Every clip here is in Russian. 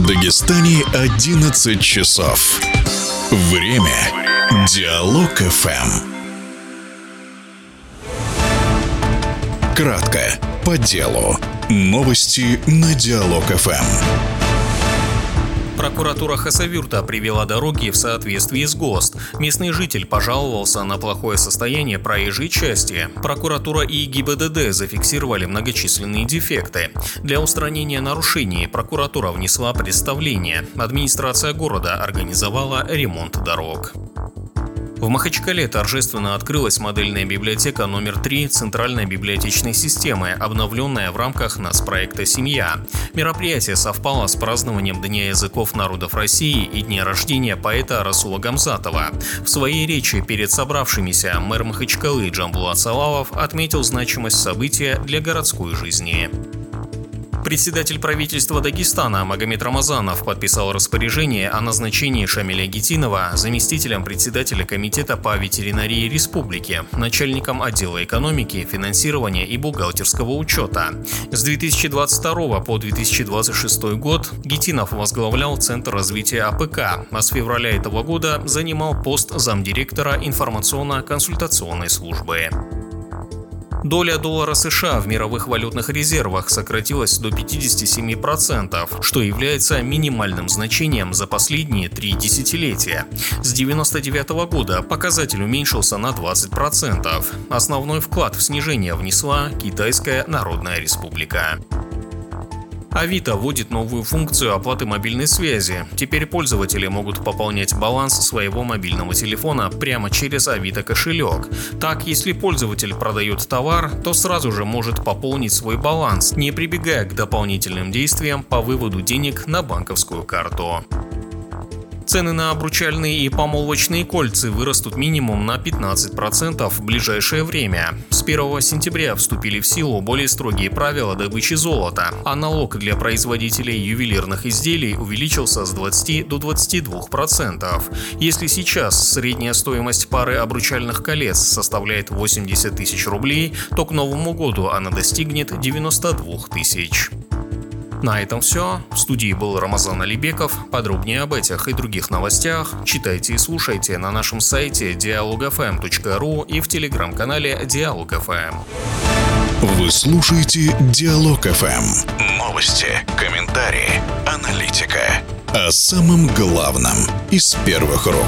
Дагестане 11 часов. Время Диалог ФМ. Кратко, по делу. Новости на Диалог ФМ. Прокуратура Хасавюрта привела дороги в соответствии с ГОСТ. Местный житель пожаловался на плохое состояние проезжей части. Прокуратура и ГИБДД зафиксировали многочисленные дефекты. Для устранения нарушений прокуратура внесла представление. Администрация города организовала ремонт дорог. В Махачкале торжественно открылась модельная библиотека номер 3 Центральной библиотечной системы, обновленная в рамках нацпроекта «Семья». Мероприятие совпало с празднованием Дня языков народов России и дня рождения поэта Расула Гамзатова. В своей речи перед собравшимися мэр Махачкалы Джамбулат Салавов отметил значимость события для городской жизни. Председатель правительства Дагестана Магомед Рамазанов подписал распоряжение о назначении Шамиля Гитинова заместителем председателя Комитета по ветеринарии республики, начальником отдела экономики, финансирования и бухгалтерского учета. С 2022 по 2026 год Гитинов возглавлял Центр развития АПК, а с февраля этого года занимал пост замдиректора информационно-консультационной службы. Доля доллара США в мировых валютных резервах сократилась до 57%, что является минимальным значением за последние 3 десятилетия. С 1999 года показатель уменьшился на 20%. Основной вклад в снижение внесла Китайская Народная Республика. Авито вводит новую функцию оплаты мобильной связи. Теперь пользователи могут пополнять баланс своего мобильного телефона прямо через Авито кошелек. Так, если пользователь продает товар, то сразу же может пополнить свой баланс, не прибегая к дополнительным действиям по выводу денег на банковскую карту. Цены на обручальные и помолвочные кольца вырастут минимум на 15% в ближайшее время. С 1 сентября вступили в силу более строгие правила добычи золота, а налог для производителей ювелирных изделий увеличился с 20 до 22%. Если сейчас средняя стоимость пары обручальных колец составляет 80 тысяч рублей, то к Новому году она достигнет 92 тысяч. На этом все. В студии был Рамазан Алибеков. Подробнее об этих и других новостях читайте и слушайте на нашем сайте dialogfm.ru и в телеграм-канале Диалог ФМ. Вы слушаете Диалог ФМ. Новости, комментарии, аналитика. О самом главном из первых рук.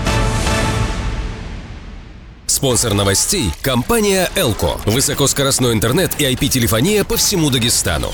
Спонсор новостей – компания «Элко». Высокоскоростной интернет и IP-телефония по всему Дагестану.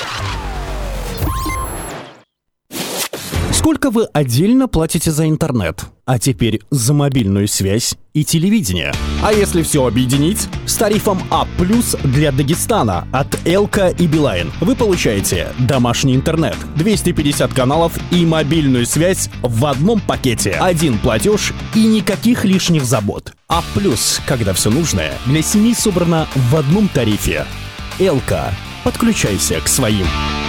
Сколько вы отдельно платите за интернет? А теперь за мобильную связь и телевидение. А если все объединить? С тарифом А+ для Дагестана от Элка и Билайн вы получаете домашний интернет, 250 каналов и мобильную связь в одном пакете. Один платеж и никаких лишних забот. А+, когда все нужное для семьи собрано в одном тарифе. Элка. Подключайся к своим.